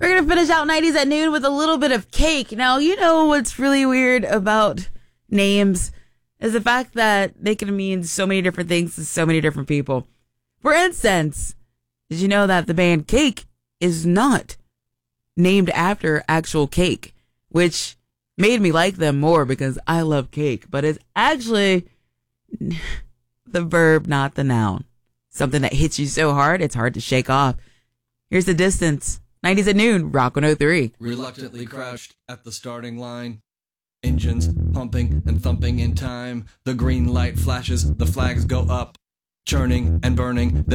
We're going to finish out 90s at noon with a little bit of Cake. Now, you know what's really weird about names is the fact that they can mean so many different things to so many different people. For instance, did you know that the band Cake is not named after actual cake, which made me like them more because I love cake, but it's actually the verb, not the noun. Something that hits you so hard, it's hard to shake off. Here's The Distance. 90s at noon, Rock 103. Reluctantly crouched at the starting line. Engines pumping and thumping in time. The green light flashes, the flags go up. Churning and burning,